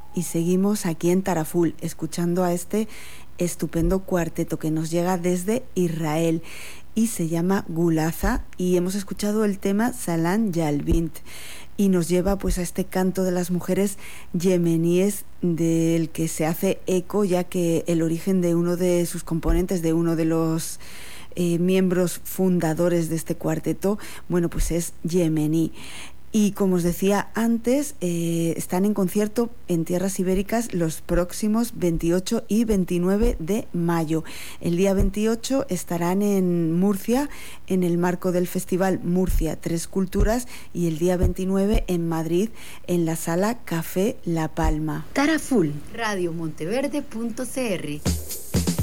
y seguimos aquí en Taraful escuchando a este estupendo cuarteto que nos llega desde Israel y se llama Gulaza, y hemos escuchado el tema Salan Yalbint y nos lleva pues a este canto de las mujeres yemeníes del que se hace eco, ya que el origen de uno de sus componentes, de uno de los miembros fundadores de este cuarteto, bueno, pues es yemení. Y como os decía antes, están en concierto en tierras ibéricas los próximos 28 y 29 de mayo. El día 28 estarán en Murcia, en el marco del festival Murcia Tres Culturas, y el día 29 en Madrid, en la sala Café La Palma. Taraful, radiomonteverde.cr.